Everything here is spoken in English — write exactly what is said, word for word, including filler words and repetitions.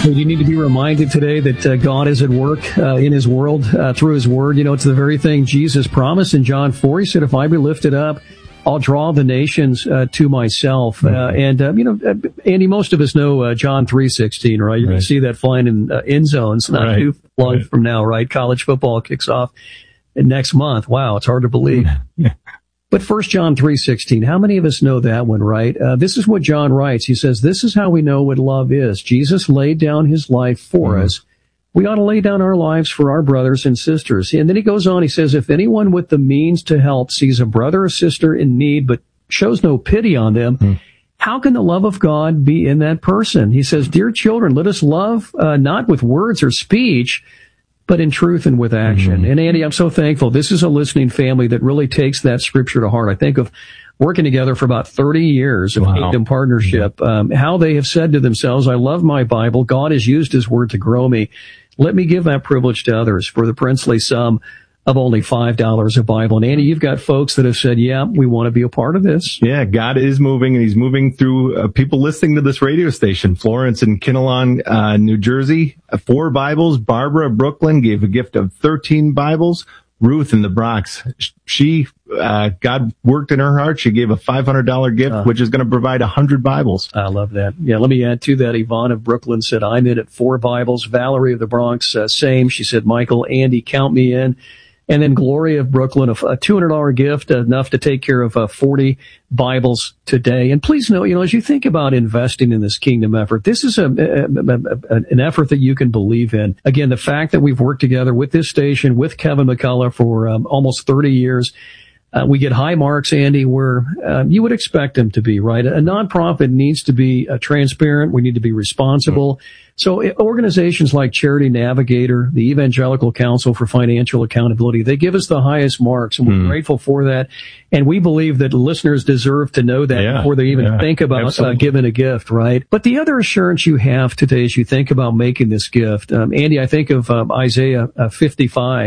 You need to be reminded today that uh, God is at work uh, in His world uh, through His Word. You know, it's the very thing Jesus promised in John four. He said, if I be lifted up, I'll draw the nations uh, to myself. Uh, and, uh, you know, uh, Andy, most of us know uh, John three sixteen, right? You're right. going to see that flying in uh, end zones not right. too long right. from now, right? College football kicks off next month. Wow, it's hard to believe. Yeah. But First John three sixteen, how many of us know that one, right? Uh, this is what John writes. He says, this is how we know what love is. Jesus laid down His life for mm-hmm. us. We ought to lay down our lives for our brothers and sisters. And then he goes on, he says, if anyone with the means to help sees a brother or sister in need but shows no pity on them, mm-hmm. how can the love of God be in that person? He says, dear children, let us love uh, not with words or speech, but in truth and with action. Mm-hmm. And Andy, I'm so thankful. This is a listening family that really takes that scripture to heart. I think of working together for about thirty years of wow. Kingdom Partnership, um, how they have said to themselves, I love my Bible. God has used His Word to grow me. Let me give that privilege to others for the princely sum of only five dollars a Bible. And Andy, you've got folks that have said, yeah, we want to be a part of this. Yeah, God is moving, and He's moving through uh, people listening to this radio station. Florence in Kinnelon, uh, New Jersey, uh, four Bibles. Barbara, Brooklyn, gave a gift of thirteen Bibles. Ruth in the Bronx, she, uh, God worked in her heart. She gave a five hundred dollars gift, uh, which is going to provide one hundred Bibles. I love that. Yeah, let me add to that. Yvonne of Brooklyn said, I'm in at four Bibles. Valerie of the Bronx, uh, same. She said, Michael, Andy, count me in. And then Gloria of Brooklyn, a two hundred dollars gift, enough to take care of uh, forty Bibles today. And please know, you know, as you think about investing in this kingdom effort, this is a, a, a, an effort that you can believe in. Again, the fact that we've worked together with this station, with Kevin McCullough for um, almost thirty years, uh, we get high marks, Andy, where uh, you would expect them to be, right? A nonprofit needs to be uh, transparent. We need to be responsible. Mm-hmm. So organizations like Charity Navigator, the Evangelical Council for Financial Accountability, they give us the highest marks, and we're mm. grateful for that. And we believe that listeners deserve to know that yeah, before they even yeah, think about uh, giving a gift, right? But the other assurance you have today as you think about making this gift, um, Andy, I think of um, Isaiah uh, fifty-five.